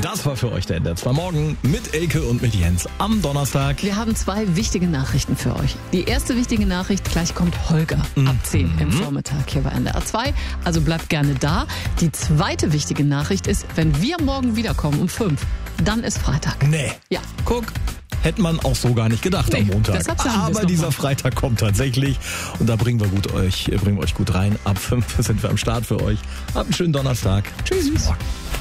Das war für euch der NDR 2 Morgen mit Elke und mit Jens am Donnerstag. Wir haben 2 wichtige Nachrichten für euch. Die erste wichtige Nachricht, gleich kommt Holger ab 10 im Vormittag hier bei NDR 2. Also bleibt gerne da. Die zweite wichtige Nachricht ist, wenn wir morgen wiederkommen um 5, dann ist Freitag. Nee. Ja. Guck. Hätte man auch so gar nicht gedacht am Montag. Deshalb sagen wir's Aber noch dieser mal. Freitag kommt tatsächlich und da bringen wir euch gut rein. Ab 5 sind wir am Start für euch. Habt einen schönen Donnerstag. Tschüss.